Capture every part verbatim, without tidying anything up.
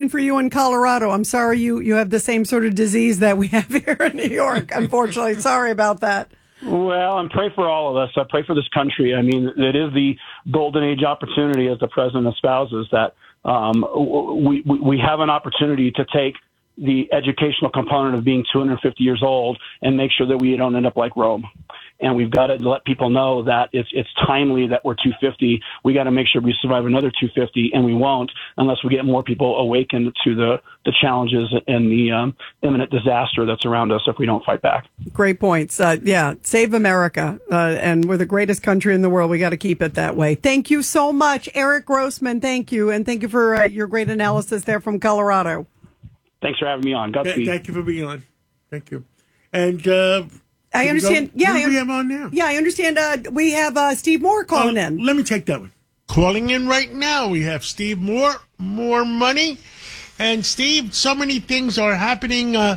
praying for you in Colorado. I'm sorry you, you have the same sort of disease that we have here in New York, unfortunately. Sorry about that. Well, and pray for all of us. I pray for this country. I mean, it is the golden age opportunity, as the president espouses, that um, we, we have an opportunity to take the educational component of being two hundred fifty years old and make sure that we don't end up like Rome. And we've got to let people know that it's it's timely that we're two fifty. We got to make sure we survive another two fifty, and we won't unless we get more people awakened to the, the challenges and the um, imminent disaster that's around us if we don't fight back. Great points. Uh, yeah, save America. Uh, and we're the greatest country in the world. We got to keep it that way. Thank you so much, Eric Grossman. Thank you. And thank you for uh, your great analysis there from Colorado. Thanks for having me on. Godspeed. Thank you for being on. Thank you. And uh, I understand. Yeah, who I, do we have on now? Yeah, I understand. Uh, we have uh, Steve Moore calling oh, in. Let me take that one. Calling in right now. We have Steve Moore. More money. And Steve, so many things are happening uh,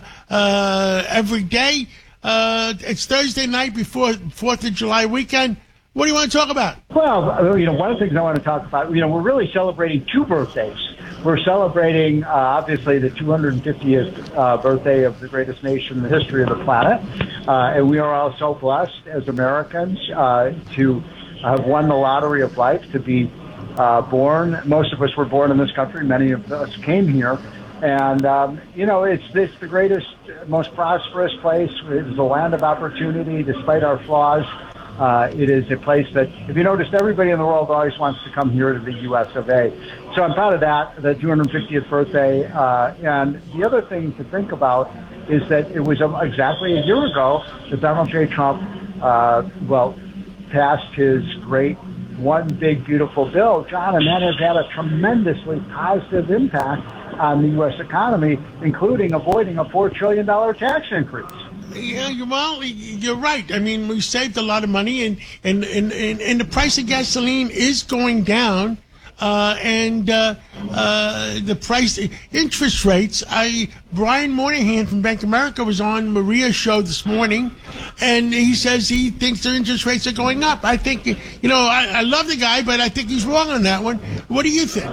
uh, every day. Uh, it's Thursday night before Fourth of July weekend. What do you want to talk about? Well, you know, one of the things I want to talk about, you know, we're really celebrating two birthdays. We're celebrating, uh, obviously, the two hundred fiftieth uh, birthday of the greatest nation in the history of the planet. Uh, and we are all so blessed as Americans uh, to have won the lottery of life, to be uh, born. Most of us were born in this country. Many of us came here. And, um, you know, it's, it's the greatest, most prosperous place. It's a land of opportunity, despite our flaws. Uh, it is a place that, if you noticed, everybody in the world always wants to come here to the U S of A. So I'm proud of that, the two hundred fiftieth birthday. Uh, and the other thing to think about is that it was exactly a year ago that Donald J. Trump, uh, well, passed his great One Big Beautiful Bill, John, and that has had a tremendously positive impact on the U S economy, including avoiding a four trillion dollars tax increase. Yeah, well, you're right. I mean, we saved a lot of money, and and, and, and, and the price of gasoline is going down. Uh, and uh, uh, the price, interest rates. I Brian Moynihan from Bank of America was on Maria's show this morning, and he says he thinks their interest rates are going up. I think, you know, I, I love the guy, but I think he's wrong on that one. What do you think?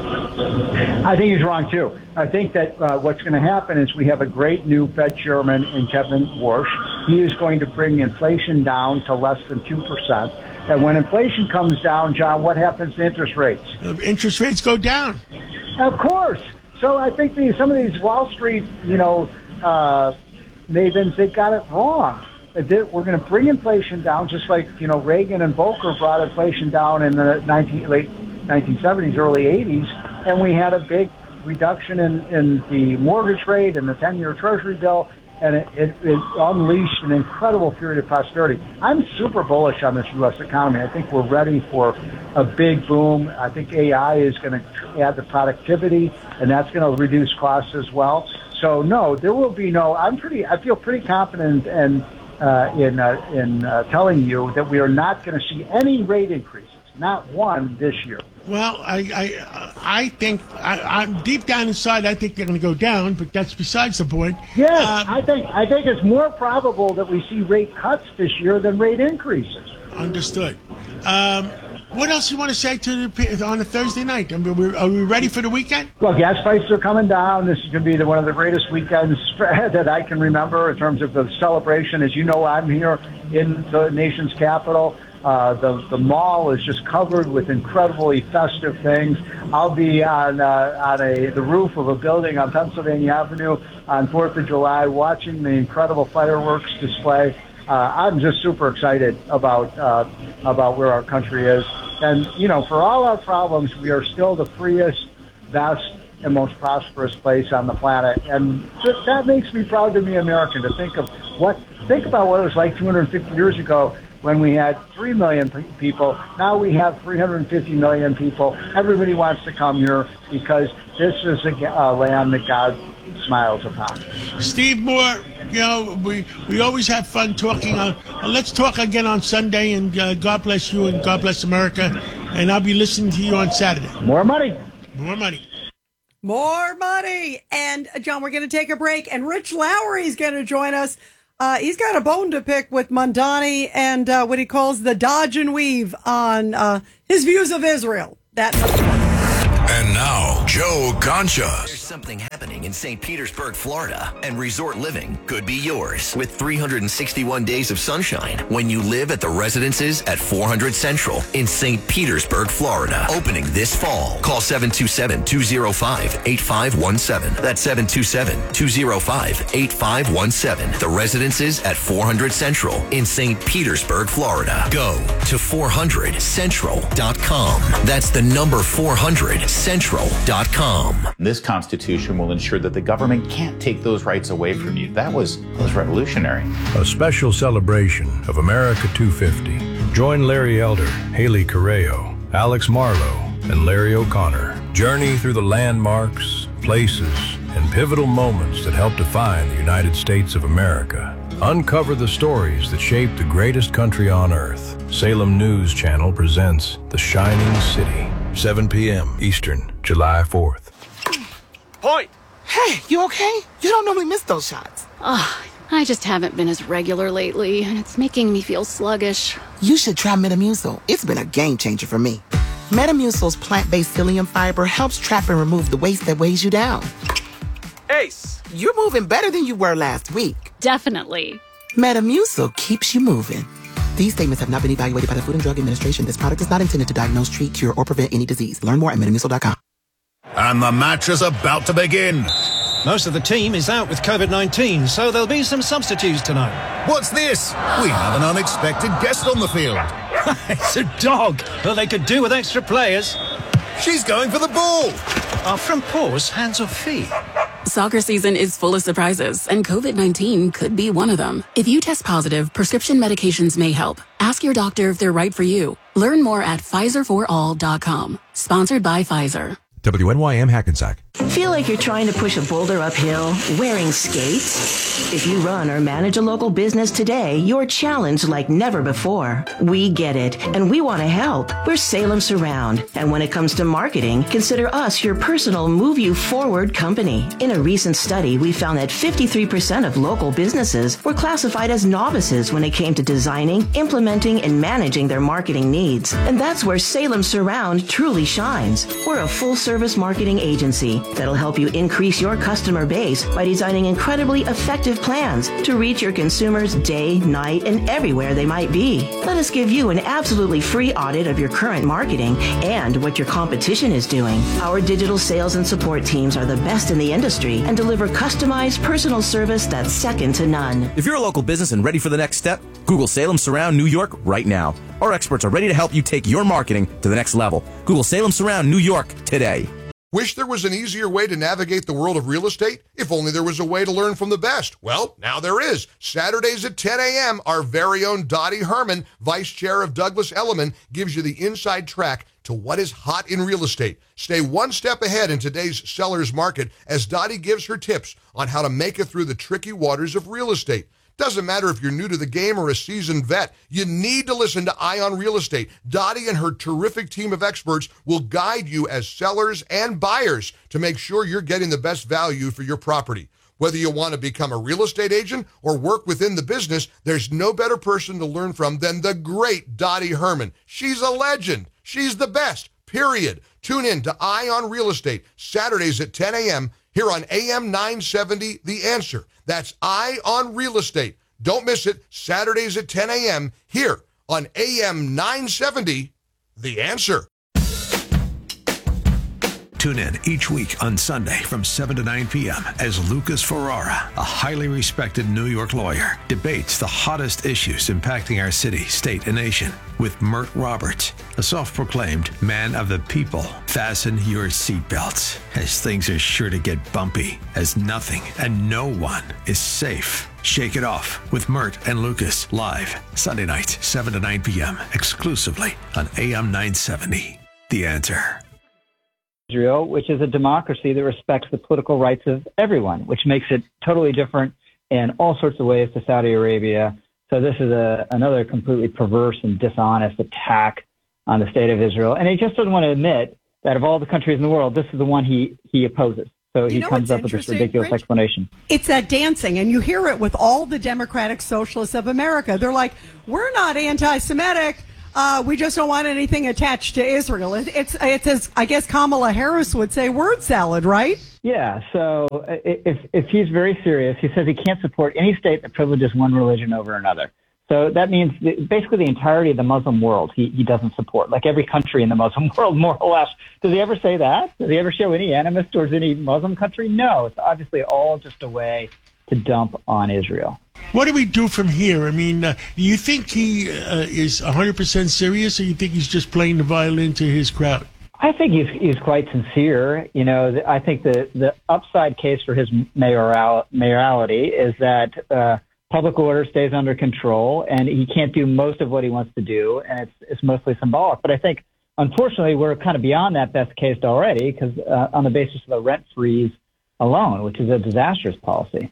I think he's wrong too. I think that uh, what's going to happen is we have a great new Fed chairman in Kevin Warsh. He is going to bring inflation down to less than two percent. And when inflation comes down, John, what happens to interest rates? Uh, interest rates go down. Of course. So I think these, some of these Wall Street, you know, uh, mavens, they got it wrong. We're going to bring inflation down, just like, you know, Reagan and Volcker brought inflation down in the nineteen, late nineteen seventies, early eighties, and we had a big reduction in, in the mortgage rate and the ten-year Treasury bill. And it, it, it unleashed an incredible period of prosperity. I'm super bullish on this U S economy. I think we're ready for a big boom. I think A I is going to add to productivity, and that's going to reduce costs as well. So, no, there will be no. I'm pretty. I feel pretty confident and uh, in uh, in uh, telling you that we are not going to see any rate increases. Not one this year. Well, I I, I think I, I'm deep down inside. I think they're going to go down, but that's besides the point. Yes, um, I think I think it's more probable that we see rate cuts this year than rate increases. Understood. Um, what else you want to say to the, on a Thursday night? I mean, are we ready for the weekend? Well, gas prices are coming down. This is going to be the, one of the greatest weekends that I can remember in terms of the celebration. As you know, I'm here in the nation's capital. Uh, the the mall is just covered with incredibly festive things. I'll be on uh, on a the roof of a building on Pennsylvania Avenue on Fourth of July, watching the incredible fireworks display. Uh, I'm just super excited about uh, about where our country is, and you know, for all our problems, we are still the freest, best, and most prosperous place on the planet, and th- that makes me proud to be American. To think of what think about what it was like two hundred fifty years ago, when we had three million people. Now we have three hundred fifty million people. Everybody wants to come here because this is a uh, land that God smiles upon. Steve Moore, you know, we, we always have fun talking. Uh, let's talk again on Sunday, and uh, God bless you and God bless America. And I'll be listening to you on Saturday. More money. More money. More money. And, uh, John, we're going to take a break, and Rich Lowry's going to join us. Uh, he's got a bone to pick with Mondani and uh, what he calls the dodge and weave on uh, his views of Israel. That. And now, Joe Concha. There's something happening. happening in Saint Petersburg, Florida, and resort living could be yours with three hundred sixty-one days of sunshine when you live at the residences at four hundred Central in Saint Petersburg, Florida. Opening this fall. Call seven two seven, two oh five, eight five one seven. That's seven two seven, two oh five, eight five one seven. The residences at four hundred Central in Saint Petersburg, Florida. Go to four hundred central dot com. That's the number four hundred central dot com. This Constitution will ensure that the government can't take those rights away from you. That was, that was revolutionary. A special celebration of America two fifty. Join Larry Elder, Haley Correo, Alex Marlowe, and Larry O'Connor. Journey through the landmarks, places, and pivotal moments that help define the United States of America. Uncover the stories that shaped the greatest country on earth. Salem News Channel presents The Shining City. seven p.m. Eastern, July fourth. Point! Hey, you okay? You don't normally miss those shots. Ugh, I just haven't been as regular lately, and it's making me feel sluggish. You should try Metamucil. It's been a game changer for me. Metamucil's plant-based psyllium fiber helps trap and remove the waste that weighs you down. Ace! You're moving better than you were last week. Definitely. Metamucil keeps you moving. These statements have not been evaluated by the Food and Drug Administration. This product is not intended to diagnose, treat, cure, or prevent any disease. Learn more at metamucil dot com. And the match is about to begin. Most of the team is out with COVID nineteen, so there'll be some substitutes tonight. What's this? We have an unexpected guest on the field. It's a dog. Well, they could do with extra players. She's going for the ball. Are front paws hands or feet? Soccer season is full of surprises, and COVID nineteen could be one of them. If you test positive, prescription medications may help. Ask your doctor if they're right for you. Learn more at Pfizer for all dot com. Sponsored by Pfizer. W N Y M Hackensack. Feel like you're trying to push a boulder uphill wearing skates? If you run or manage a local business today, you're challenged like never before. We get it, and we want to help. We're Salem Surround, and when it comes to marketing, consider us your personal move you forward company. In a recent study, we found that fifty-three percent of local businesses were classified as novices when it came to designing, implementing, and managing their marketing needs. And that's where Salem Surround truly shines. We're a full-service marketing agency that'll help you increase your customer base by designing incredibly effective plans to reach your consumers day, night, and everywhere they might be. Let us give you an absolutely free audit of your current marketing and what your competition is doing. Our digital sales and support teams are the best in the industry and deliver customized personal service that's second to none. If you're a local business and ready for the next step, Google Salem Surround New York right now. Our experts are ready to help you take your marketing to the next level. Google Salem Surround New York today. Wish there was an easier way to navigate the world of real estate? If only there was a way to learn from the best. Well, now there is. Saturdays at ten a.m., our very own Dottie Herman, Vice Chair of Douglas Elliman, gives you the inside track to what is hot in real estate. Stay one step ahead in today's seller's market as Dottie gives her tips on how to make it through the tricky waters of real estate. Doesn't matter if you're new to the game or a seasoned vet, you need to listen to Eye on Real Estate. Dottie and her terrific team of experts will guide you as sellers and buyers to make sure you're getting the best value for your property. Whether you want to become a real estate agent or work within the business, there's no better person to learn from than the great Dottie Herman. She's a legend. She's the best, period. Tune in to Eye on Real Estate, Saturdays at ten a.m. here on A M nine seventy, The Answer. That's Eye on Real Estate. Don't miss it, Saturdays at ten a.m. here on A M nine seventy, The Answer. Tune in each week on Sunday from seven to nine p.m. as Lucas Ferrara, a highly respected New York lawyer, debates the hottest issues impacting our city, state, and nation with Mert Roberts, a self-proclaimed man of the people. Fasten your seatbelts, as things are sure to get bumpy, as nothing and no one is safe. Shake it off with Mert and Lucas live Sunday nights, seven to nine p.m. exclusively on A M nine seventy. The Answer. Israel, which is a democracy that respects the political rights of everyone, which makes it totally different in all sorts of ways to Saudi Arabia. So this is a, another completely perverse and dishonest attack on the state of Israel. And he just doesn't want to admit that of all the countries in the world, this is the one he, he opposes. So he you know comes up with this ridiculous Rich? explanation. It's that dancing, and you hear it with all the Democratic Socialists of America. They're like, we're not anti-Semitic. Uh, we just don't want anything attached to Israel. It, it's, it's as I guess Kamala Harris would say, word salad, right? Yeah. So if if he's very serious, he says he can't support any state that privileges one religion over another. So that means that basically the entirety of the Muslim world he, he doesn't support, like every country in the Muslim world, more or less. Does he ever say that? Does he ever show any animus towards any Muslim country? No. It's obviously all just a way to dump on Israel. What do we do from here? I mean, uh, do you think he uh, is one hundred percent serious, or you think he's just playing the violin to his crowd? I think he's he's quite sincere. You know, I think the, the upside case for his mayoral, mayoralty is that uh, public order stays under control, and he can't do most of what he wants to do, and it's it's mostly symbolic. But I think, unfortunately, we're kind of beyond that best case already, because uh, on the basis of the rent freeze alone, which is a disastrous policy.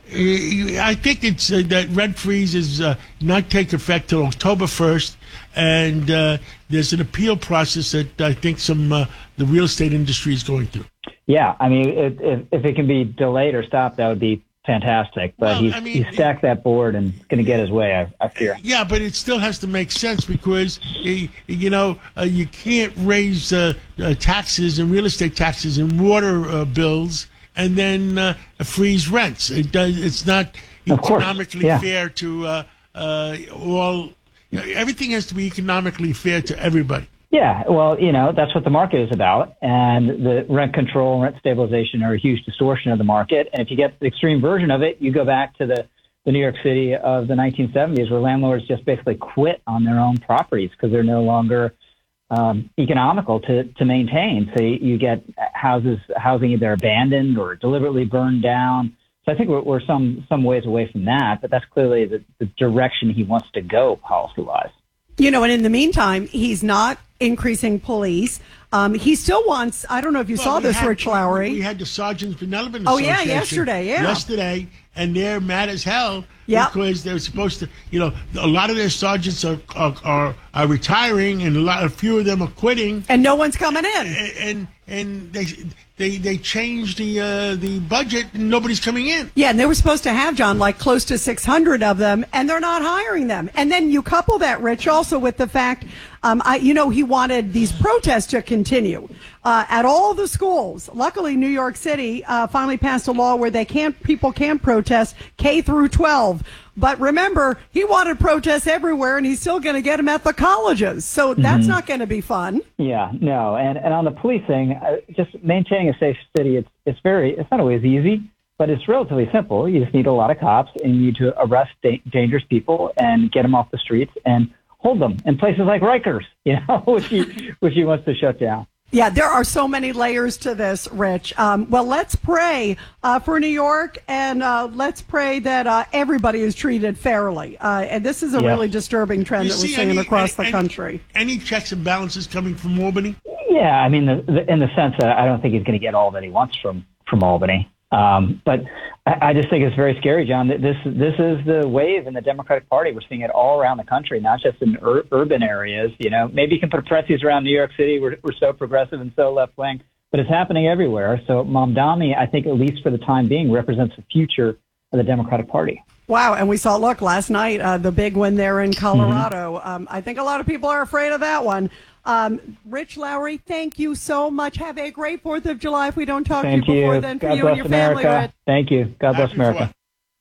I think it's uh, that rent freeze is uh, not take effect till October first, and uh, there's an appeal process that I think some uh, the real estate industry is going through. Yeah, I mean, if, if, if it can be delayed or stopped, that would be fantastic. But well, he's, I mean, he's stacked that board and going to get his way, I, I fear. Yeah, but it still has to make sense because, you know, uh, you can't raise uh, uh, taxes and real estate taxes and water uh, bills and then uh, freeze rents. It does. It's not economically yeah. fair to uh, uh, all. You know, everything has to be economically fair to everybody. Yeah, well, you know, that's what the market is about. And the rent control and rent stabilization are a huge distortion of the market. And if you get the extreme version of it, you go back to the, the New York City of the nineteen seventies, where landlords just basically quit on their own properties because they're no longer Um, economical to, to maintain. So you, you get houses, housing either abandoned or deliberately burned down. So I think we're, we're some, some ways away from that, but that's clearly the, the direction he wants to go policy-wise. You know, and in the meantime, he's not increasing police. Um, he still wants, I don't know if you well, saw this, had, Rich Lowry. We had the Sergeants Benevolent Oh, Association. yeah, yesterday, yeah. Yesterday, and they're mad as hell yep. because they're supposed to, you know, a lot of their sergeants are are, are, are retiring and a lot, a few of them are quitting. And no one's coming in. And and, and they they they changed the uh, the budget and nobody's coming in. Yeah, and they were supposed to have, John, like close to six hundred of them, and they're not hiring them. And then you couple that, Rich, also with the fact, um, I, you know, he wanted these protests to continue uh, at all the schools. Luckily, New York City uh, finally passed a law where they can't, people can't protest K through twelve. But remember, he wanted protests everywhere, and he's still going to get them at the colleges. So that's mm-hmm. not going to be fun. Yeah, no. And and on the policing, uh, just maintaining a safe city, it's it's very, it's not always easy, but it's relatively simple. You just need a lot of cops, and you need to arrest da- dangerous people and get them off the streets and hold them in places like Rikers, you know, which he, which he wants to shut down. Yeah, there are so many layers to this, Rich. Um, well, let's pray uh, for New York, and uh, let's pray that uh, everybody is treated fairly. Uh, and this is a yeah. really disturbing trend You that we're see seeing any, across any, the country. Any checks and balances coming from Albany? Yeah, I mean, the, the, in the sense that I don't think he's going to get all that he wants from, from Albany. Um, but I, I just think it's very scary, John, that this this is the wave in the Democratic Party. We're seeing it all around the country, not just in ur- urban areas. You know, maybe you can put parentheses around New York City. We're, we're so progressive and so left-wing, but it's happening everywhere. So Mamdani, I think, at least for the time being, represents the future of the Democratic Party. Wow, and we saw, look, last night, uh, the big one there in Colorado. Mm-hmm. Um, I think a lot of people are afraid of that one. Um, Rich Lowry, thank you so much. Have a great fourth of July if we don't talk Same to you before you. then. For God you bless and your America. family, Rich. Thank you. God bless America.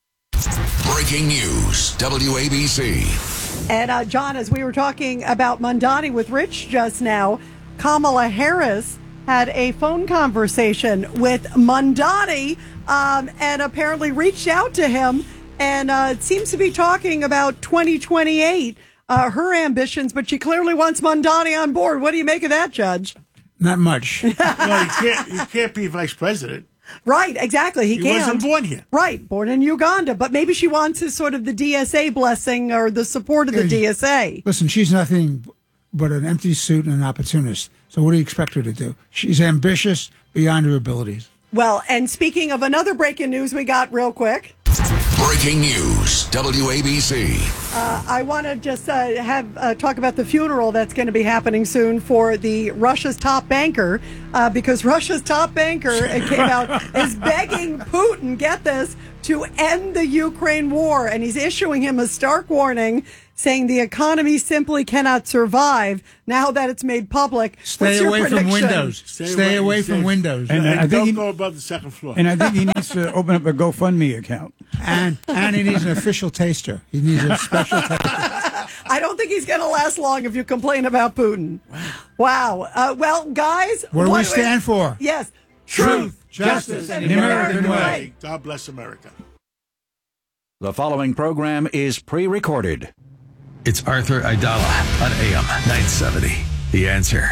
Breaking news, W A B C. And, uh, John, as we were talking about Mamdani with Rich just now, Kamala Harris had a phone conversation with Mamdani um, and apparently reached out to him and uh, seems to be talking about twenty twenty-eight. Uh, her ambitions, but she clearly wants Mamdani on board. What do you make of that, Judge? Not much. No, he can't, he can't be vice president. Right, exactly. He, he can't. wasn't born here. Right, born in Uganda. But maybe she wants his sort of the D S A blessing or the support of the yeah, D S A. Listen, she's nothing but an empty suit and an opportunist. So what do you expect her to do? She's ambitious beyond her abilities. Well, and speaking of another breaking news we got real quick. Breaking news, W A B C. Uh, I want to just uh, have uh, talk about the funeral that's going to be happening soon for the Russia's top banker, uh, because Russia's top banker, it came out, is begging Putin, get this, to end the Ukraine war. And he's issuing him a stark warning, saying the economy simply cannot survive now that it's made public. Stay What's your away from prediction? windows. Stay, away from safe. windows. And, And and I think don't he- go above the second floor. And I think he needs to open up a GoFundMe account. And and he needs an official taster. He needs a special taster. I don't think he's going to last long if you complain about Putin. Wow. Uh, well, guys. What do we stand for? Yes. Truth, justice, and the American way. God bless America. The following program is pre-recorded. It's Arthur Aidala on A M nine seventy. The Answer.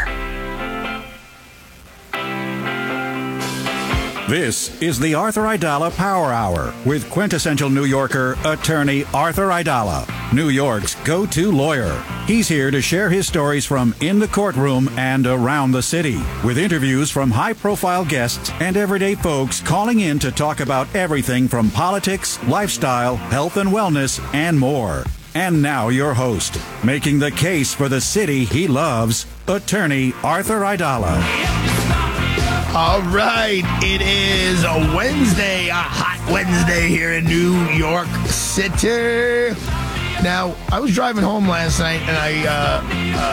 This is the Arthur Aidala Power Hour with quintessential New Yorker, attorney Arthur Aidala, New York's go-to lawyer. He's here to share his stories from in the courtroom and around the city, with interviews from high-profile guests and everyday folks calling in to talk about everything from politics, lifestyle, health and wellness, and more. And now your host, making the case for the city he loves, attorney Arthur Aidala. All right, it is a Wednesday, a hot Wednesday here in New York City. Now, I was driving home last night and I uh,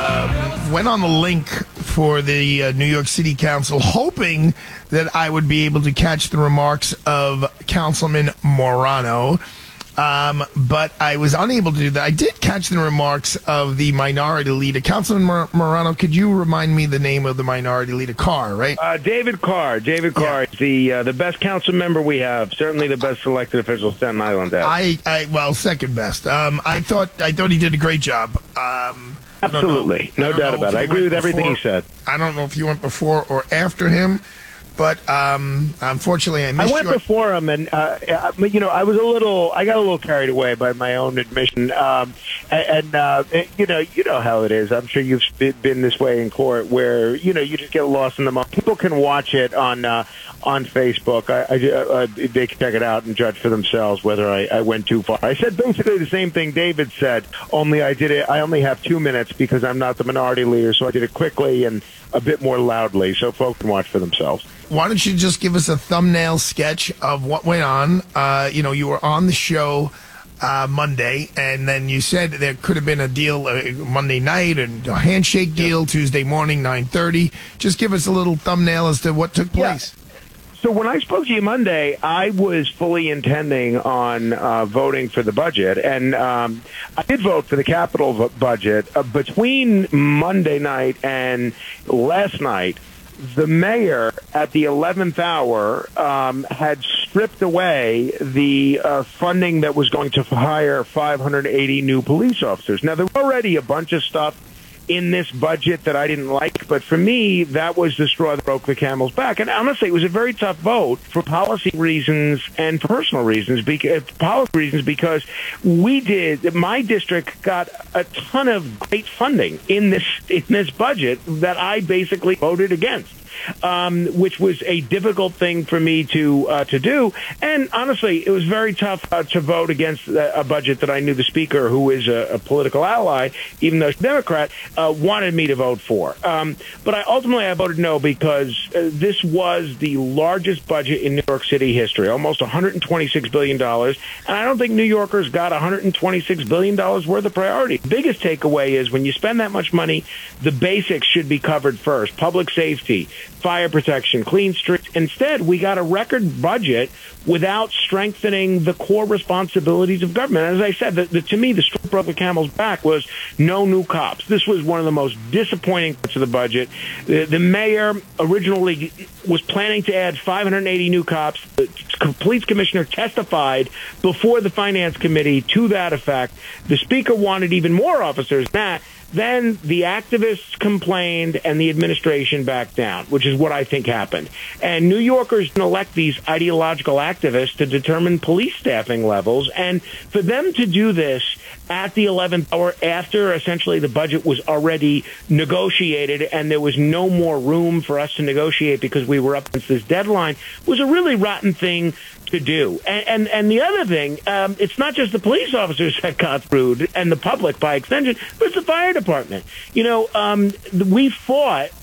uh, went on the link for the uh, New York City Council, hoping that I would be able to catch the remarks of Councilman Morano. Um, but I was unable to do that. I did catch the remarks of the minority leader. Councilman Mor- Morano, could you remind me the name of the minority leader? Carr, right? Uh, David Carr. David Carr is the uh, the best council member we have. Certainly the best elected official Staten Island has. I, I well, second best. Um, I thought I thought he did a great job. Um, Absolutely, no doubt about it. I agree with everything he said. I don't know if you went before or after him. But um, unfortunately, I missed I went you. before him, and uh, you know, I was a little, I got a little carried away by my own admission, um, and, and uh, you know, you know how it is. I'm sure you've been this way in court, where you know you just get lost in the moment. People can watch it on uh, on Facebook. I, I uh, they can check it out and judge for themselves whether I, I went too far. I said basically the same thing David said, only I did it. I only have two minutes because I'm not the minority leader, so I did it quickly and a bit more loudly, so folks can watch for themselves. Why don't you just give us a thumbnail sketch of what went on? Uh, you know, you were on the show uh, Monday, and then you said there could have been a deal uh, Monday night and a handshake deal Tuesday morning, nine thirty. Just give us a little thumbnail as to what took place. Yeah. So when I spoke to you Monday, I was fully intending on uh, voting for the budget, and um, I did vote for the capital v- budget. Uh, between Monday night and last night, the mayor at the eleventh hour um, had stripped away the uh, funding that was going to hire five hundred eighty new police officers. Now, there were already a bunch of stuff in this budget that I didn't like, but for me, that was the straw that broke the camel's back. And honestly, it was a very tough vote for policy reasons and for personal reasons, because, policy reasons, because we did, my district got a ton of great funding in this in this budget that I basically voted against. Um, which was a difficult thing for me to uh, to do. And honestly, it was very tough uh, to vote against a budget that I knew the speaker, who is a, a political ally, even though she's a Democrat, uh, wanted me to vote for. Um, but I ultimately I voted no because uh, this was the largest budget in New York City history, almost one hundred twenty-six billion dollars. And I don't think New Yorkers got one hundred twenty-six billion dollars worth of priority. The biggest takeaway is when you spend that much money, the basics should be covered first. Public safety, fire protection, clean streets. Instead, we got a record budget without strengthening the core responsibilities of government. As I said, the, the, to me, the straw that broke the camel's back was no new cops. This was one of the most disappointing parts of the budget. The, the mayor originally was planning to add five hundred eighty new cops. The police commissioner testified before the finance committee to that effect. The speaker wanted even more officers than that. Then the activists complained and the administration backed down, which is what I think happened. And New Yorkers can elect these ideological activists to determine police staffing levels. And for them to do this at the eleventh hour, after essentially the budget was already negotiated and there was no more room for us to negotiate because we were up against this deadline, was a really rotten thing to do. And and, and the other thing, um, it's not just the police officers that got screwed and the public by extension, but it's the fire department. You know, um, we fought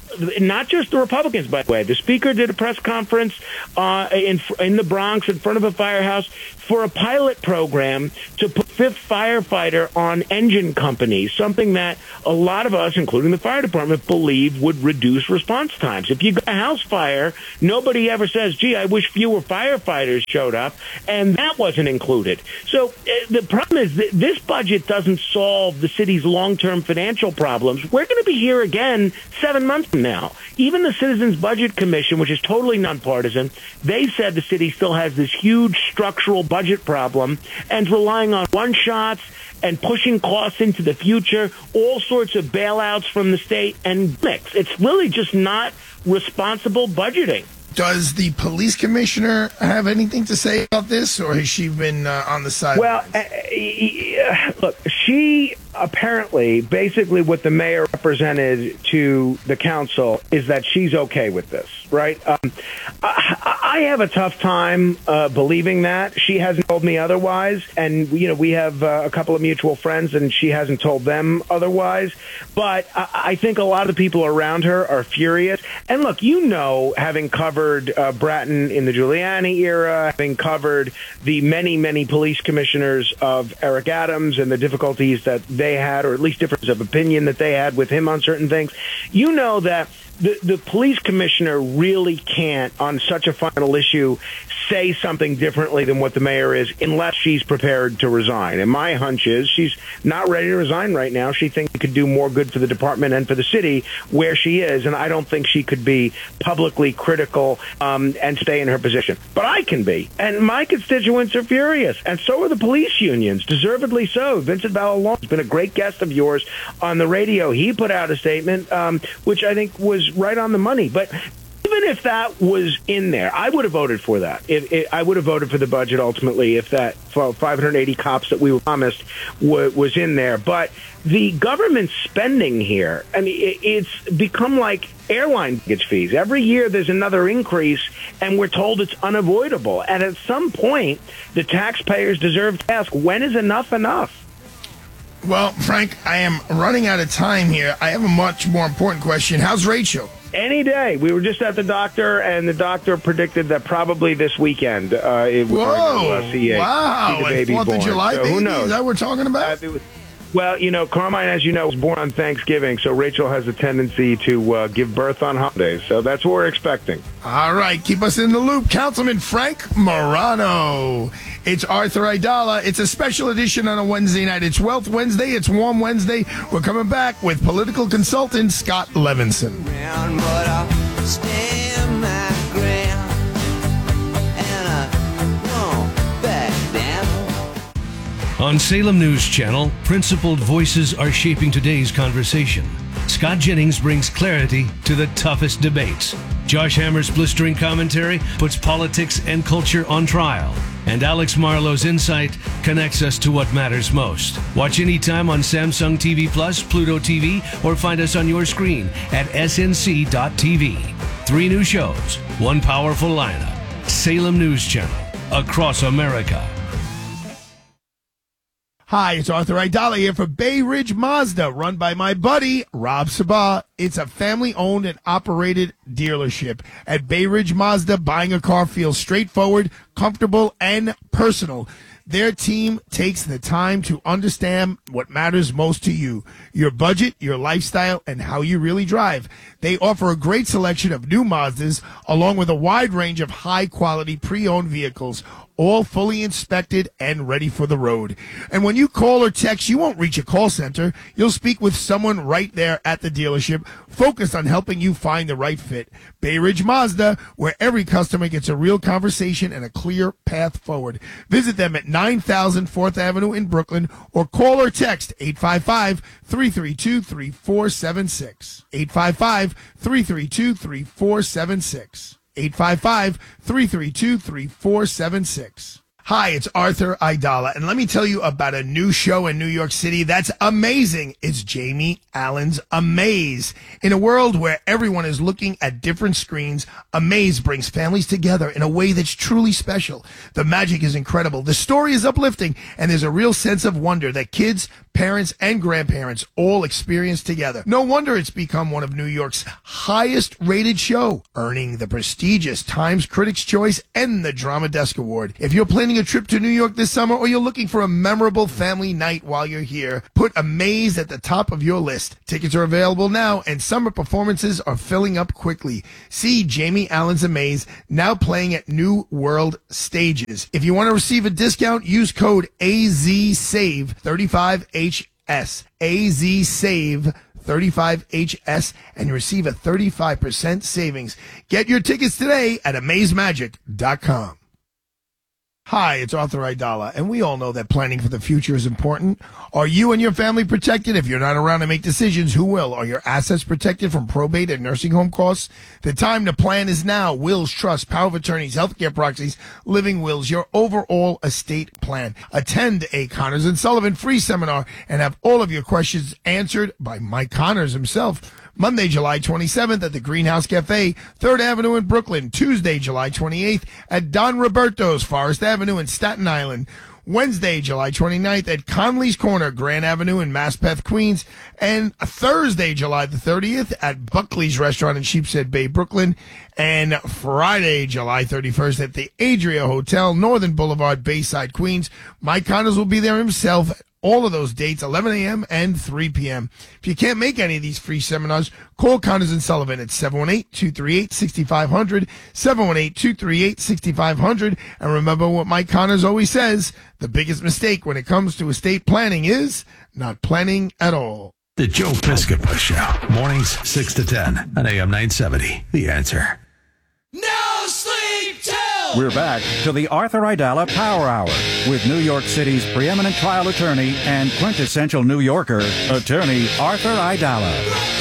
not just the Republicans, by the way. The Speaker did a press conference uh, in in the Bronx in front of a firehouse for a pilot program to put fifth firefighter on engine companies, something that a lot of us, including the fire department, believe would reduce response times. If you got a house fire, nobody ever says, gee, I wish fewer firefighters showed up, and that wasn't included. So uh, the problem is that this budget doesn't solve the city's long-term financial problems. We're going to be here again seven months from now. Even the Citizens Budget Commission, which is totally nonpartisan, they said the city still has this huge structural budget problem and relying on one-shots and pushing costs into the future, all sorts of bailouts from the state and mix. It's really just not responsible budgeting. Does the police commissioner have anything to say about this, or has she been uh, on the side? Well, uh, look, she apparently, basically what the mayor represented to the council is that she's okay with this, right? Um, I, I have a tough time uh, believing that. She hasn't told me otherwise, and, you know, we have uh, a couple of mutual friends, and she hasn't told them otherwise. But I, I think a lot of the people around her are furious. And look, you know, having covered uh, Bratton in the Giuliani era, having covered the many, many police commissioners of Eric Adams and the difficulties that they had, or at least difference of opinion that they had with him on certain things, you know that the, the police commissioner really can't, on such a final issue, say something differently than what the mayor is unless she's prepared to resign. And my hunch is she's not ready to resign right now. She thinks she could do more good for the department and for the city where she is, and I don't think she could be publicly critical um, and stay in her position. But I can be. And my constituents are furious, and so are the police unions, deservedly so. Vincent Vallalone has been a great guest of yours on the radio. He put out a statement, um, which I think was right on the money. But even if that was in there, I would have voted for that. It, it, I would have voted for the budget ultimately if that five hundred eighty cops that we were promised w- was in there. But the government spending here, I mean, it, it's become like airline ticket fees. Every year there's another increase, and we're told it's unavoidable. And at some point, the taxpayers deserve to ask, when is enough enough? Well, Frank, I am running out of time here. I have a much more important question. How's Rachel? Any day. We were just at the doctor, and the doctor predicted that probably this weekend uh, it would Whoa, see a, wow. see the baby Fourth born. of July so baby? Who knows? Is that what we're talking about? Uh, well, you know, Carmine, as you know, was born on Thanksgiving, so Rachel has a tendency to uh, give birth on holidays. So that's what we're expecting. All right, keep us in the loop. Councilman Frank Morano. It's Arthur Aidala. It's a special edition on a Wednesday night. It's Wealth Wednesday. It's Warm Wednesday. We're coming back with political consultant Scott Levinson. On Salem News Channel, principled voices are shaping today's conversation. Scott Jennings brings clarity to the toughest debates. Josh Hammer's blistering commentary puts politics and culture on trial. And Alex Marlowe's insight connects us to what matters most. Watch anytime on Samsung T V Plus, Pluto T V, or find us on your screen at S N C dot T V. Three new shows, one powerful lineup. Salem News Channel, across America. Hi, it's Arthur Aidala here for Bay Ridge Mazda, run by my buddy, Rob Sabah. It's a family-owned and operated dealership. At Bay Ridge Mazda, buying a car feels straightforward, comfortable, and personal. Their team takes the time to understand what matters most to you, your budget, your lifestyle, and how you really drive. They offer a great selection of new Mazdas, along with a wide range of high-quality pre-owned vehicles, all fully inspected and ready for the road. And when you call or text, you won't reach a call center. You'll speak with someone right there at the dealership, focused on helping you find the right fit. Bay Ridge Mazda, where every customer gets a real conversation and a clear path forward. Visit them at nine thousand fourth Avenue in Brooklyn, or call or text eight five five, three three two, three four seven six. eight five five, three three two, three four seven six. eight five five, three three two, three four seven six. Hi, it's Arthur Aidala, and let me tell you about a new show in New York City that's amazing. It's Jamie Allen's Amaze. In a world where everyone is looking at different screens, Amaze brings families together in a way that's truly special. The magic is incredible, the story is uplifting, and there's a real sense of wonder that kids, parents and grandparents all experience together. No wonder it's become one of New York's highest rated show, earning the prestigious Times Critics' Choice and the Drama Desk Award. If you're planning a trip to New York this summer or you're looking for a memorable family night while you're here, put Amaze at the top of your list. Tickets are available now and summer performances are filling up quickly. See Jamie Allen's Amaze now playing at New World Stages. If you want to receive a discount, use code A Z save thirty-five H S. A Z save thirty-five H S and receive a thirty-five percent savings. Get your tickets today at amaze magic dot com. Hi, it's Arthur Aidala, and we all know that planning for the future is important. Are you and your family protected? If you're not around to make decisions, who will? Are your assets protected from probate and nursing home costs? The time to plan is now. Wills, trusts, power of attorneys, healthcare proxies, living wills, your overall estate plan. Attend a Connors and Sullivan free seminar and have all of your questions answered by Mike Connors himself. Monday, July twenty-seventh at the Greenhouse Cafe, third Avenue in Brooklyn. Tuesday, July twenty-eighth at Don Roberto's, Forest Avenue in Staten Island. Wednesday, July twenty-ninth at Conley's Corner, Grand Avenue in Maspeth, Queens. And Thursday, July the thirtieth at Buckley's Restaurant in Sheepshead Bay, Brooklyn. And Friday, July thirty-first at the Adria Hotel, Northern Boulevard, Bayside, Queens. Mike Connors will be there himself. All of those dates, eleven a.m. and three p.m. If you can't make any of these free seminars, call Connors and Sullivan at seven one eight, two three eight, six five zero zero, seven one eight, two three eight, six five zero zero. And remember what Mike Connors always says, the biggest mistake when it comes to estate planning is not planning at all. The Joe Piscopo Show, mornings six to ten on A M nine seventy. The Answer. No sleep till! We're back to the Arthur Aidala Power Hour with New York City's preeminent trial attorney and quintessential New Yorker, attorney Arthur Aidala.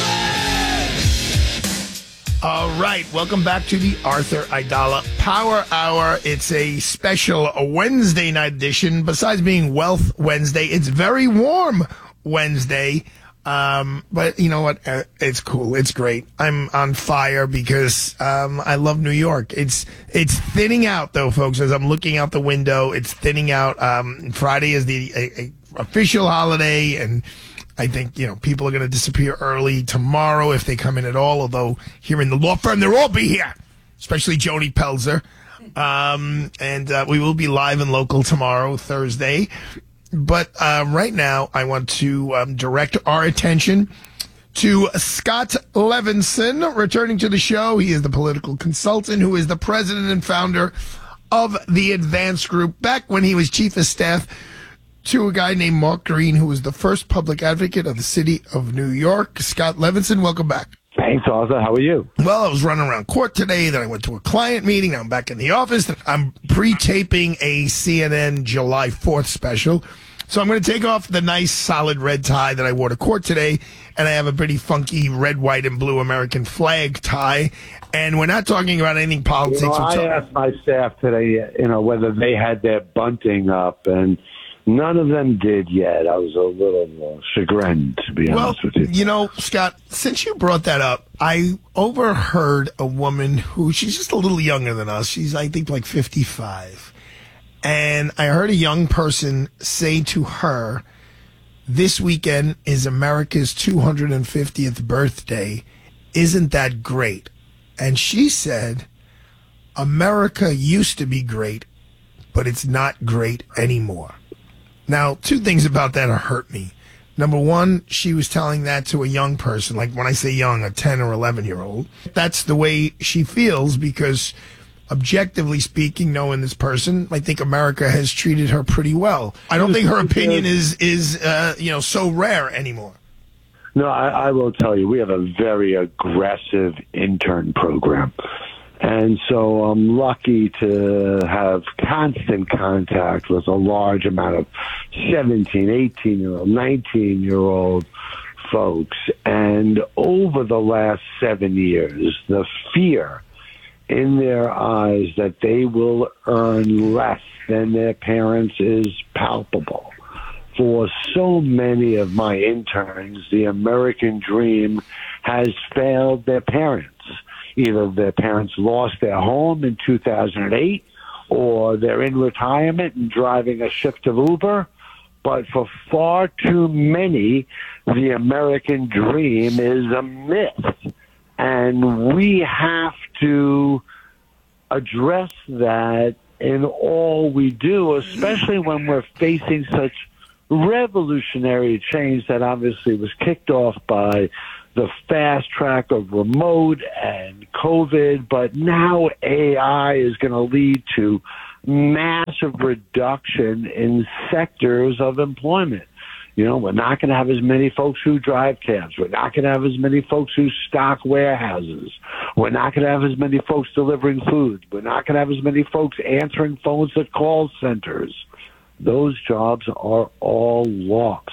All right, welcome back to the Arthur Aidala Power Hour. It's a special Wednesday night edition. Besides being Wealth Wednesday, it's very warm Wednesday. Um, but you know what? Uh, it's cool. It's great. I'm on fire because, um, I love New York. It's, it's thinning out though, folks, as I'm looking out the window. It's thinning out. Um, Friday is the a, a official holiday, and I think, you know, people are going to disappear early tomorrow if they come in at all. Although here in the law firm, they'll all be here, especially Joni Pelzer. Um, and, uh, we will be live and local tomorrow, Thursday. But uh, right now, I want to um, direct our attention to Scott Levinson, returning to the show. He is the political consultant who is the president and founder of the Advance Group, back when he was chief of staff to a guy named Mark Green, who was the first public advocate of the city of New York. Scott Levinson, welcome back. Thanks, Arthur. How are you? Well, I was running around court today. Then I went to a client meeting. Now I'm back in the office. I'm pre-taping a C N N July fourth special. So I'm going to take off the nice solid red tie that I wore to court today, and I have a pretty funky red, white, and blue American flag tie. And we're not talking about anything politics. You know, I asked my staff today, you know, whether they had their bunting up, and none of them did yet. I was a little uh, chagrined, to be well, honest with you. You know, Scott, since you brought that up, I overheard a woman who, she's just a little younger than us. She's, I think, like fifty-five. And I heard a young person say to her, this weekend is America's two hundred fiftieth birthday. Isn't that great? And she said, America used to be great, but it's not great anymore. Now, two things about that hurt me. Number one, she was telling that to a young person. Like when I say young, a ten or eleven year old. That's the way she feels because, objectively speaking, knowing this person, I think America has treated her pretty well. I don't think her opinion is, is uh, you know, so rare anymore. No, I, I will tell you, we have a very aggressive intern program. And so I'm lucky to have constant contact with a large amount of seventeen, eighteen-year-old, nineteen-year-old folks. And over the last seven years, the fear in their eyes that they will earn less than their parents is palpable. For so many of my interns, the American dream has failed their parents. Either their parents lost their home in two thousand eight, or they're in retirement and driving a shift of Uber, But for far too many, the American dream is a myth. And we have to address that in all we do, especially when we're facing such revolutionary change that obviously was kicked off by the fast track of remote and COVID, but now A I is going to lead to massive reduction in sectors of employment. You know, we're not going to have as many folks who drive cabs. We're not going to have as many folks who stock warehouses. We're not going to have as many folks delivering food. We're not going to have as many folks answering phones at call centers. Those jobs are all lost.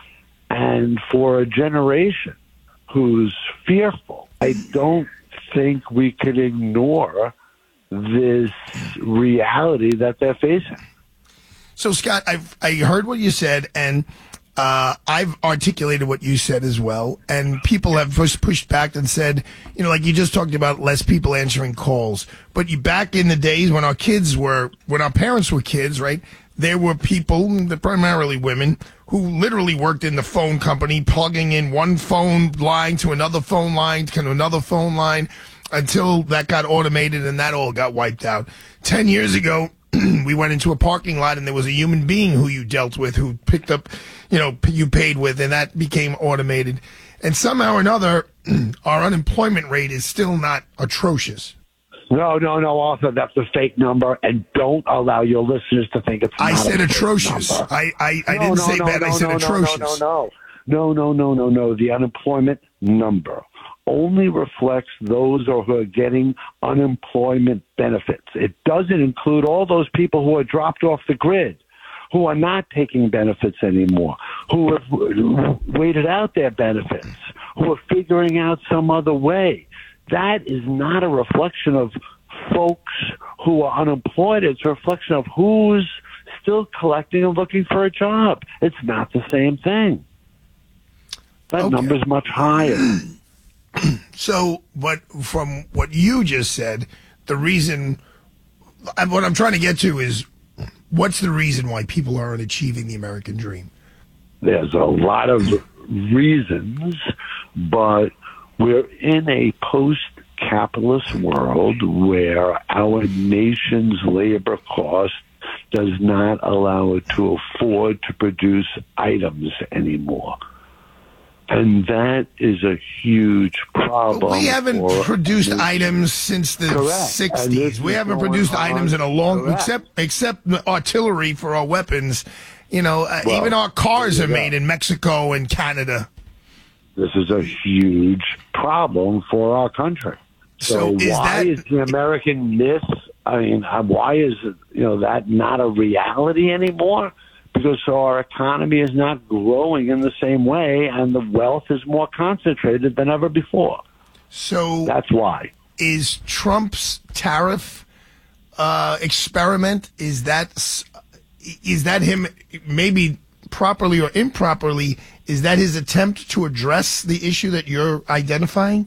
And for a generation who's fearful, I don't think we could ignore this reality that they're facing. So, Scott, I've I heard what you said, and uh, I've articulated what you said as well. And people have pushed, pushed back and said, you know, like you just talked about less people answering calls. But you back in the days when our kids were, when our parents were kids, right? There were people, primarily women, who literally worked in the phone company, plugging in one phone line to another phone line to another phone line until that got automated and that all got wiped out. Ten years ago, we went into a parking lot and there was a human being who you dealt with, who picked up, you know, you paid with, and that became automated. And somehow or another, our unemployment rate is still not atrocious. No, no, no, Arthur, that's a fake number, and don't allow your listeners to think it's I not said a fake atrocious. number. I, I, I No, didn't no, say no, bad, no, I said no, atrocious. No, no, no, no, no, no, no. The unemployment number only reflects those who are getting unemployment benefits. It doesn't include all those people who are dropped off the grid, who are not taking benefits anymore, who have waited out their benefits, who are figuring out some other way. That is not a reflection of folks who are unemployed. It's a reflection of who's still collecting and looking for a job. It's not the same thing. That Okay. number's much higher. So, but from what you just said, the reason, what I'm trying to get to is, what's the reason why people aren't achieving the American dream? There's a lot of reasons, but we're in a post-capitalist world where our nation's labor cost does not allow it to afford to produce items anymore. And that is a huge problem. We haven't for produced this. items since the Correct. And sixties. this We is haven't going produced on. items in a long, Correct. except except artillery for our weapons. You know, uh, Well, even our cars there are you made go. in Mexico and Canada. This is a huge problem for our country. So, So is why that- is the American myth, I mean, uh, why is it, you know, that not a reality anymore? Because our economy is not growing in the same way, and the wealth is more concentrated than ever before. So That's why. is Trump's tariff uh, experiment, is that s- is that him maybe properly or improperly, is that his attempt to address the issue that you're identifying?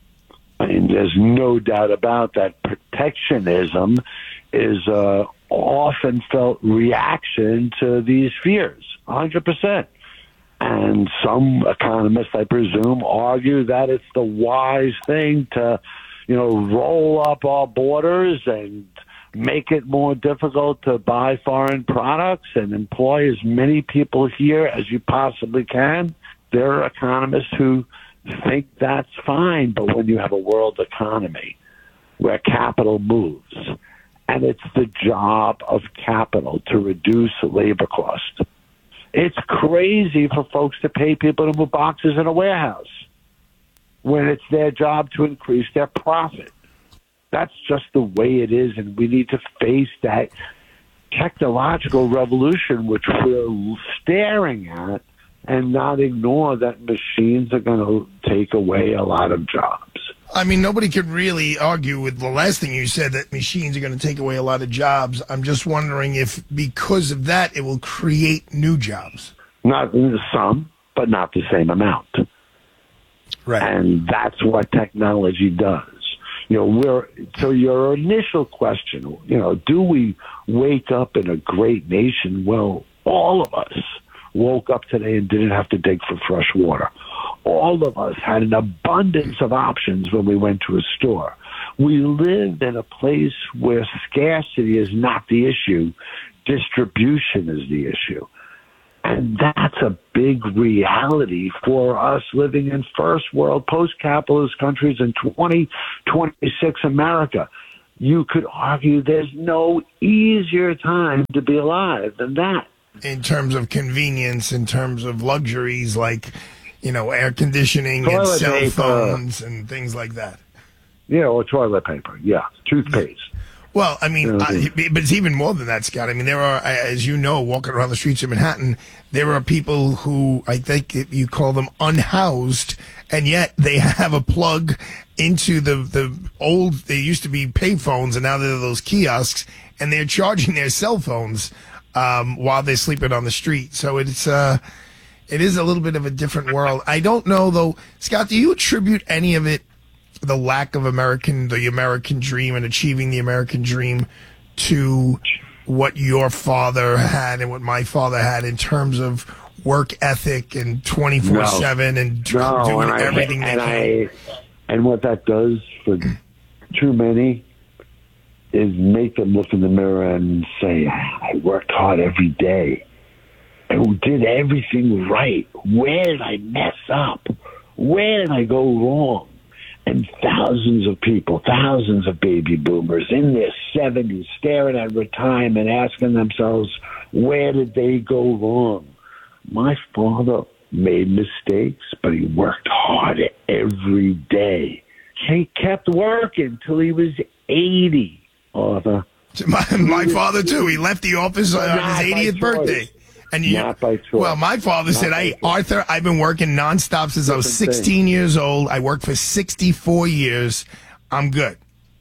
I mean, there's no doubt about that. Protectionism is a often felt reaction to these fears, one hundred percent. And some economists, I presume, argue that it's the wise thing to, you know, roll up our borders and make it more difficult to buy foreign products and employ as many people here as you possibly can. There are economists who think that's fine, but when you have a world economy where capital moves, and it's the job of capital to reduce labor cost, it's crazy for folks to pay people to move boxes in a warehouse when it's their job to increase their profit. That's just the way it is, and we need to face that technological revolution which we're staring at and not ignore that machines are going to take away a lot of jobs. I mean, nobody could really argue with the last thing you said, that machines are going to take away a lot of jobs. I'm just wondering if because of that, it will create new jobs. Not some, but not the same amount. Right. And that's what technology does. You know, we're, so your initial question, you know, do we wake up in a great nation? Well, all of us woke up today and didn't have to dig for fresh water. All of us had an abundance of options when we went to a store. We lived in a place where scarcity is not the issue, distribution is the issue. And that's a big reality for us living in first world, post-capitalist countries in twenty twenty-six America. You could argue there's no easier time to be alive than that. In terms of convenience, in terms of luxuries like, you know, air conditioning Toilet and cell paper. phones and things like that. Yeah, or toilet paper. Yeah, toothpaste. Well, I mean, I, but it's even more than that, Scott. I mean, there are, as you know, walking around the streets of Manhattan, there are people who, I think you call them unhoused, and yet they have a plug into the, the old, they used to be pay phones, and now they're those kiosks, and they're charging their cell phones um, while they're sleeping on the street. So it's, uh, it is a little bit of a different world. I don't know, though, Scott, do you attribute any of it, the lack of American, the American dream and achieving the American dream, to what your father had and what my father had in terms of work ethic and twenty-four seven and No, doing and everything I, and they I, and what that does for too many is make them look in the mirror and say, I worked hard every day. I did everything right. Where did I mess up? Where did I go wrong? And thousands of people, thousands of baby boomers in their seventies staring at retirement, asking themselves, where did they go wrong? My father made mistakes, but he worked hard every day. He kept working till he was eighty, Arthur. My, my father, too. He left the office on his eightieth birthday. And you, Not by choice. Well, my father Not said, by hey, choice. Arthur, I've been working nonstop since I was Different sixteen years old. I worked for sixty-four years. I'm good.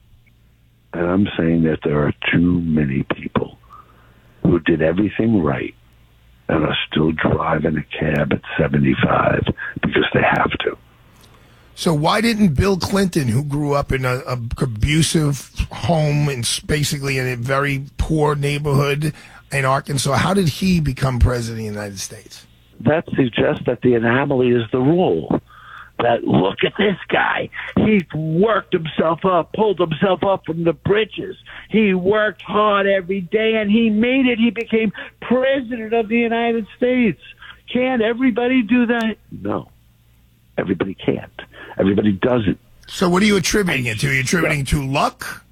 And I'm saying that there are too many people who did everything right and are still driving a cab at seventy-five because they have to. So why didn't Bill Clinton, who grew up in a, a abusive home and basically in a very poor neighborhood in Arkansas, how did he become president of the United States? That suggests that the anomaly is the rule. That look at this guy. He worked himself up, pulled himself up from the britches. He worked hard every day and he made it. He became president of the United States. Can't everybody do that? No. Everybody can't. Everybody doesn't. So what are you attributing it to? Are you attributing it to luck?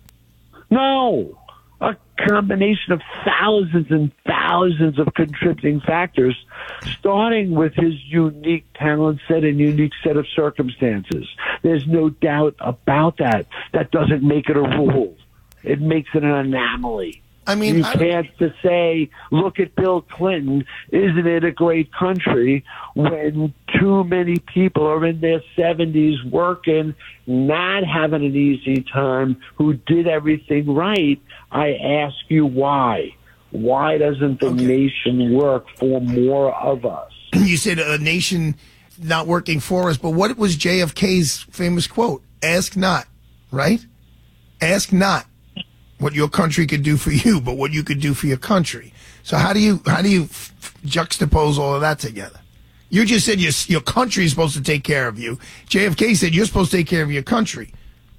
No. A combination of thousands and thousands of contributing factors, starting with his unique talent set and unique set of circumstances. There's no doubt about that. That doesn't make it a rule. It makes it an anomaly. I mean, you I can't just say, look at Bill Clinton. Isn't it a great country when too many people are in their seventies working, not having an easy time, who did everything right? I ask you why. Why doesn't the Okay. nation work for more of us? You said a nation not working for us, but what was J F K's famous quote? Ask not, right? Ask not what your country could do for you, but what you could do for your country. So how do you how do you f- f- juxtapose all of that together? You just said your your country is supposed to take care of you. J F K said you're supposed to take care of your country.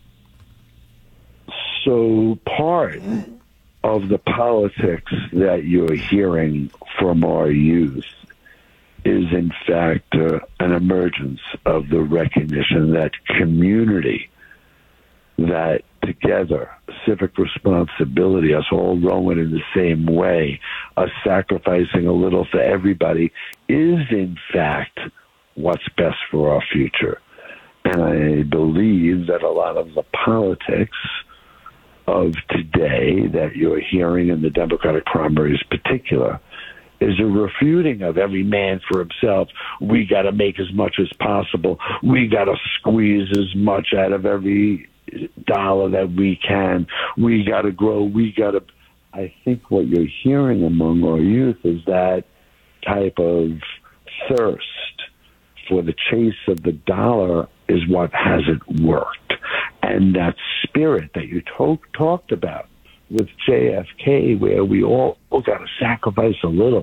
So part of the politics that you're hearing from our youth is, in fact, uh, an emergence of the recognition that community, that together, civic responsibility, us all rowing in the same way, us sacrificing a little for everybody, is, in fact, what's best for our future. And I believe that a lot of the politics of today that you're hearing in the Democratic primaries in particular is a refuting of every man for himself. We got to make as much as possible. We got to squeeze as much out of every dollar that we can. We got to grow. We got to. I think what you're hearing among our youth is that type of thirst for the chase of the dollar is what hasn't worked. And that spirit that you talk, talked about with J F K, where we all, all got to sacrifice a little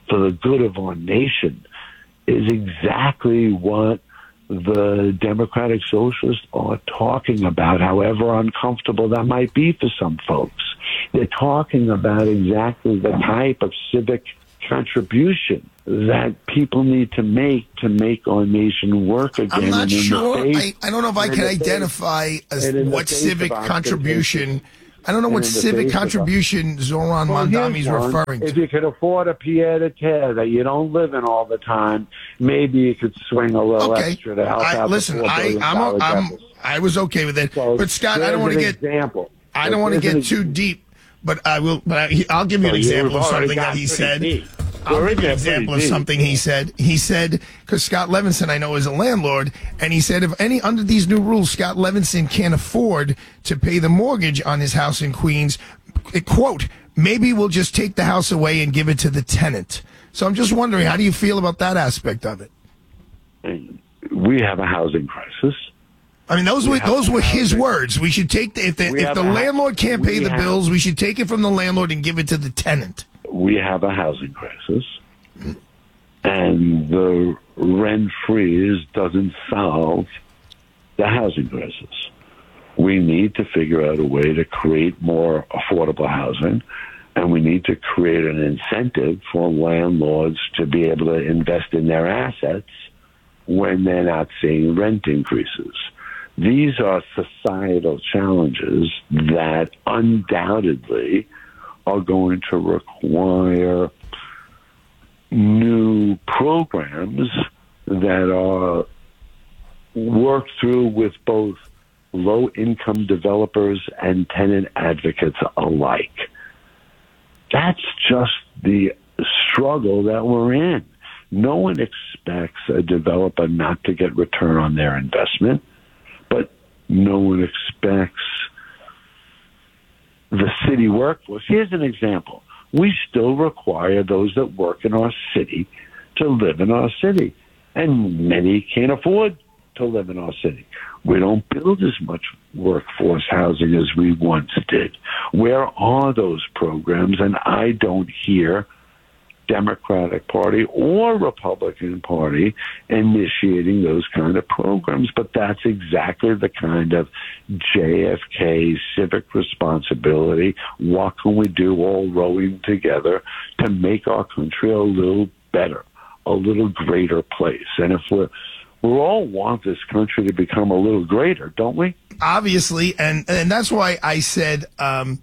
for the good of our nation is exactly what the Democratic Socialists are talking about, however uncomfortable that might be for some folks. They're talking about exactly the type of civic contribution that people need to make to make our nation work again. I'm not and in sure. The face, I, I don't know if I can identify as what civic contribution. I don't know what civic contribution Zoran well, Mondami is one. referring to. If you could afford a pied-à-terre that you don't live in all the time, maybe you could swing a little Okay. extra to help I, out listen, the four I, billion I'm, dollars I'm, deficit. I was okay with it. So but Scott, I here's don't want to an get. example. I don't want to Here's get an too deep, but I will. But I, I'll give you an So example you've of already something got that he pretty said. deep. I'll We're give you an in there example of pretty deep. something he said. He said, because Scott Levinson, I know, is a landlord, and he said if any, under these new rules, Scott Levinson can't afford to pay the mortgage on his house in Queens, quote, maybe we'll just take the house away and give it to the tenant. So I'm just wondering, how do you feel about that aspect of it? We have a housing crisis. I mean, those We were have those a were his housing- words. We should take the if the We if have the a- landlord can't pay we the have- bills, we should take it from the landlord and give it to the tenant. We have a housing crisis, and the rent freeze doesn't solve the housing crisis. We need to figure out a way to create more affordable housing, and we need to create an incentive for landlords to be able to invest in their assets when they're not seeing rent increases. These are societal challenges that undoubtedly are going to require new programs that are worked through with both low-income developers and tenant advocates alike. That's just the struggle that we're in. No one expects a developer not to get return on their investment, but no one expects the city workforce. Here's an example. We still require those that work in our city to live in our city, and many can't afford to live in our city. We don't build as much workforce housing as we once did. Where are those programs? And I don't hear Democratic Party or Republican Party initiating those kind of programs, but that's exactly the kind of J F K civic responsibility. What can we do all rowing together to make our country a little better, a little greater place? And if we're we all want this country to become a little greater, don't we? Obviously, and and that's why I said um,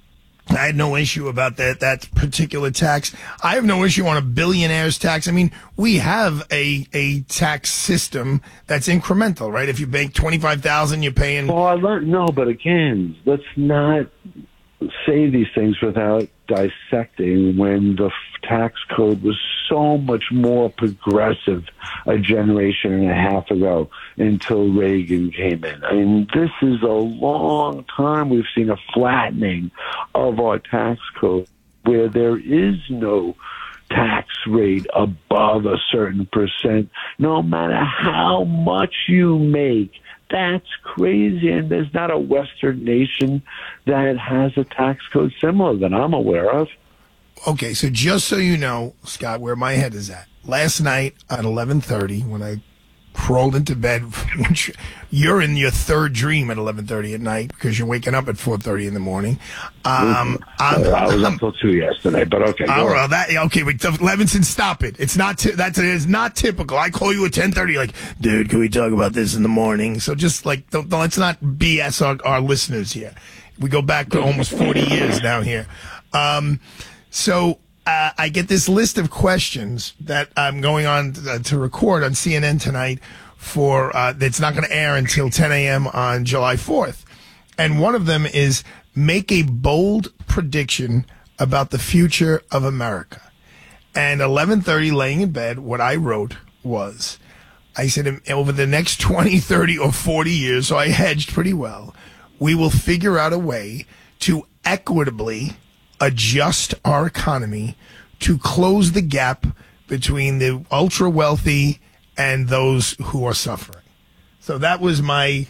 I had no issue about that that particular tax. I have no issue on a billionaire's tax. I mean, we have a a tax system that's incremental, right? If you make twenty-five thousand, you're paying. Well, I learned no, but again, let's not say these things without dissecting when the f- tax code was so much more progressive a generation and a half ago until Reagan came in. I mean, this is a long time we've seen a flattening of our tax code where there is no tax rate above a certain percent, no matter how much you make. That's crazy, and there's not a Western nation that has a tax code similar that I'm aware of. Okay, so just so you know, Scott, where my head is at. Last night at eleven thirty, when I crawled into bed, which you're in your third dream at eleven thirty at night because you're waking up at four thirty in the morning. Um, I'm, I was up till two yesterday, but okay. Oh, go well, on. that okay, but Levinson, stop it. It's not t- that's it's not typical. I call you at ten thirty, like, dude, can we talk about this in the morning? So just like, don't, don't, let's not B S our, our listeners here. We go back to almost forty years now here. Um, so uh, I get this list of questions that I'm going on to, to record on C N N tonight for uh, that's not going to air until ten a.m. on July fourth, and one of them is make a bold prediction about the future of America. And eleven thirty, laying in bed, what I wrote was, I said, over the next twenty, thirty, or forty years, so I hedged pretty well, we will figure out a way to equitably adjust our economy to close the gap between the ultra wealthy and those who are suffering. So that was my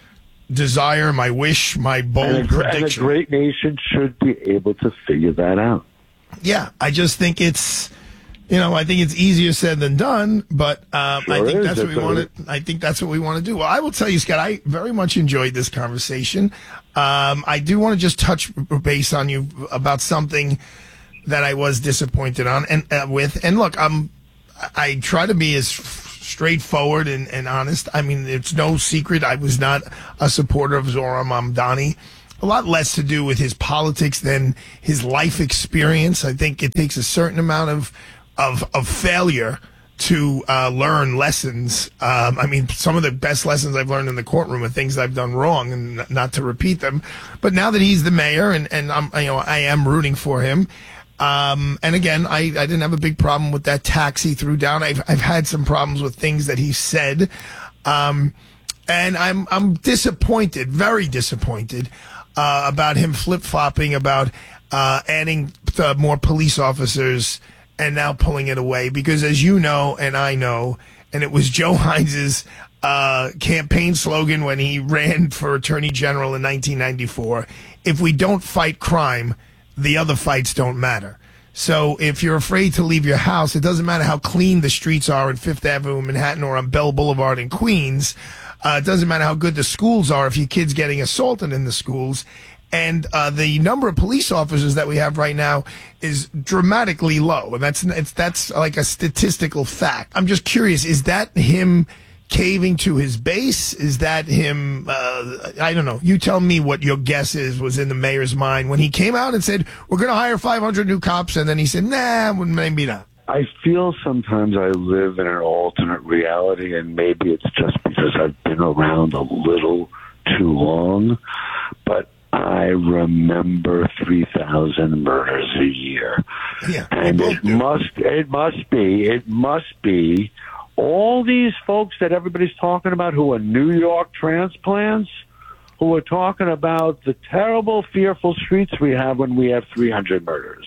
desire, my wish, my bold and a, prediction. And a great nation should be able to figure that out. Yeah, I just think it's you know, I think it's easier said than done, but um, Sure I think is. that's what That's we what want it- to. I think that's what we want to do. Well, I will tell you, Scott, I very much enjoyed this conversation. Um, I do want to just touch base on you about something that I was disappointed on and uh, with. And look, I'm I try to be as straightforward and, and honest. I mean, it's no secret I was not a supporter of Zohran Mamdani. A lot less to do with his politics than his life experience. I think it takes a certain amount of of, of failure to uh, learn lessons. Um, I mean, some of the best lessons I've learned in the courtroom are things I've done wrong, and n- not to repeat them. But now that he's the mayor, and and I'm you know I am rooting for him. Um, and again, I, I didn't have a big problem with that tax he threw down. I've I've had some problems with things that he said, um, and I'm I'm disappointed, very disappointed. Uh, about him flip-flopping, about uh, adding uh, more police officers and now pulling it away. Because as you know, and I know, and it was Joe Hines's uh, campaign slogan when he ran for Attorney General in nineteen ninety-four, if we don't fight crime, the other fights don't matter. So if you're afraid to leave your house, it doesn't matter how clean the streets are in Fifth Avenue in Manhattan or on Bell Boulevard in Queens. Uh, it doesn't matter how good the schools are if your kid's getting assaulted in the schools. And uh, the number of police officers that we have right now is dramatically low. And that's it's, that's like a statistical fact. I'm just curious, is that him caving to his base? Is that him, uh, I don't know. You tell me what your guess is was in the mayor's mind when he came out and said, we're going to hire five hundred new cops. And then he said, nah, well, maybe not. I feel sometimes I live in an alternate reality, and maybe it's just because I've been around a little too long, but I remember three thousand murders a year. Yeah, and it must, it must be, it must be all these folks that everybody's talking about who are New York transplants, who are talking about the terrible, fearful streets we have when we have three hundred murders.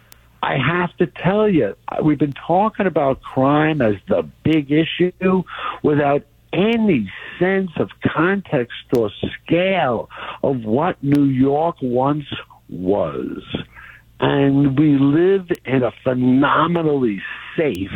I have to tell you, we've been talking about crime as the big issue without any sense of context or scale of what New York once was. And we live in a phenomenally safe,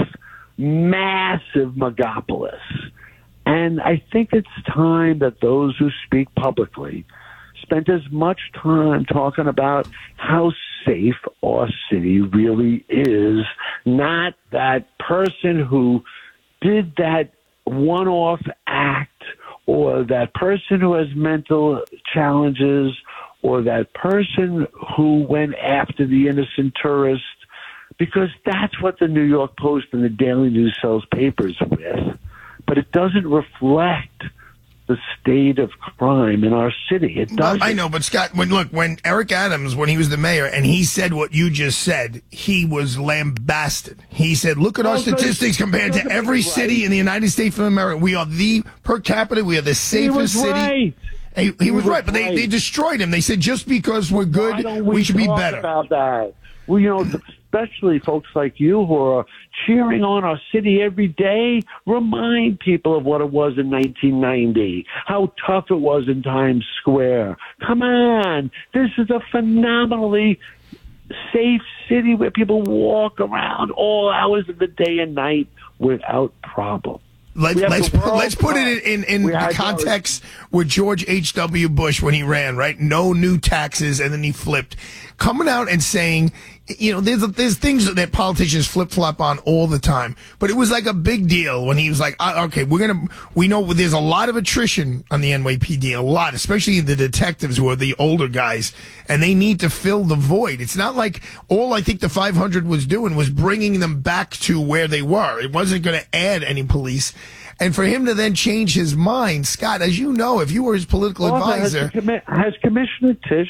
massive megapolis. And I think it's time that those who speak publicly spent as much time talking about how safe our city really is, not that person who did that one-off act or that person who has mental challenges or that person who went after the innocent tourist, because that's what the New York Post and the Daily News sells papers with. But it doesn't reflect the state of crime in our city. It does. I know, but Scott, when look, when Eric Adams, when he was the mayor, and he said what you just said, he was lambasted. He said, "Look at our Oh, so statistics compared to every right. city in the United States of America. We are the per capita. We are the safest was city." right. He, he, He was, was right, but they, right. they destroyed him. They said just because we're good, Why don't we, we should be talk better. about that? Well, you know, especially folks like you who are cheering on our city every day, remind people of what it was in nineteen ninety, how tough it was in Times Square. Come on. This is a phenomenally safe city where people walk around all hours of the day and night without problem. Let's We have let's the put, World let's put it Cup. in, in, We in had- context with George H W. Bush when he ran, right? No new taxes, and then he flipped. Coming out and saying, you know, there's there's things that politicians flip flop on all the time, but it was like a big deal when he was like, uh, okay, we're gonna, we know there's a lot of attrition on the N Y P D, a lot, especially the detectives who are the older guys, and they need to fill the void. It's not like all I think the five hundred was doing was bringing them back to where they were. It wasn't going to add any police. And for him to then change his mind, Scott, as you know, if you were his political Arthur, advisor. Has, the commi- has Commissioner Tisch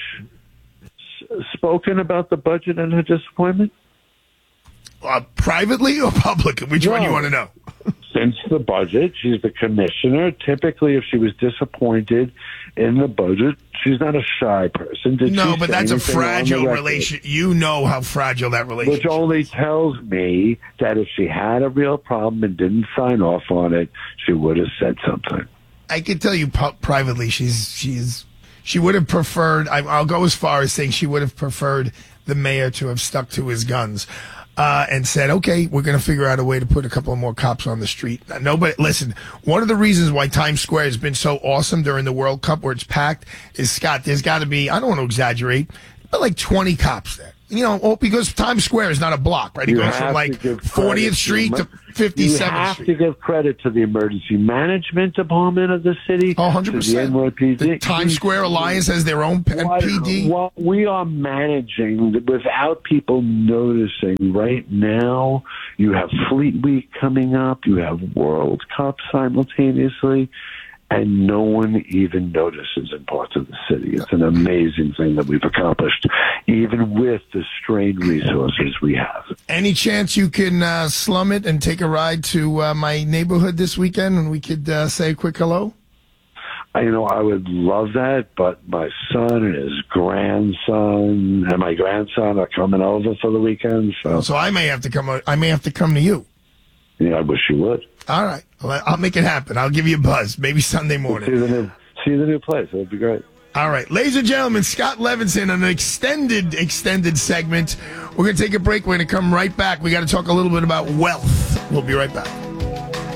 s- spoken about the budget and her disappointment? Uh, privately or publicly? Which one No. you want to know? Since the budget, she's the commissioner. Typically, if she was disappointed in the budget, she's not a shy person. Did No, she but say that's a anything on the fragile record? relation. You know how fragile that relationship Which only tells me that if she had a real problem and didn't sign off on it, she would have said something. I can tell you pu- privately, she's she's she would have preferred. I, I'll go as far as saying she would have preferred the mayor to have stuck to his guns. uh, and said, okay, we're going to figure out a way to put a couple of more cops on the street. Uh, nobody, listen, one of the reasons why Times Square has been so awesome during the World Cup where it's packed is, Scott, there's got to be, I don't want to exaggerate, but like twenty cops there. You know, well, because Times Square is not a block, right? It You goes have from to like give fortieth credit Street to to fifty-seventh You have Street. to give credit to the emergency management department of the city. Oh, one hundred to percent. the N Y P D. The Times Square Alliance has their own What- P D. What we are managing without people noticing right now, you have Fleet Week coming up, you have World Cup simultaneously, and no one even notices in parts of the city. It's an amazing thing that we've accomplished, even with the strained resources we have. Any chance you can uh, slum it and take a ride to uh, my neighborhood this weekend and we could uh, say a quick hello? I- You know, I would love that, but my son and his grandson and my grandson are coming over for the weekend. So, So I may have to come. I may have to come to you. yeah, I wish you would. All right, I'll, I'll make it happen. I'll give you a buzz, maybe Sunday morning. See the new, see the new place. It would be great. All right, ladies and gentlemen, Scott Levinson on an extended, extended segment. We're going to take a break. We're going to come right back. We got to talk a little bit about wealth. We'll be right back.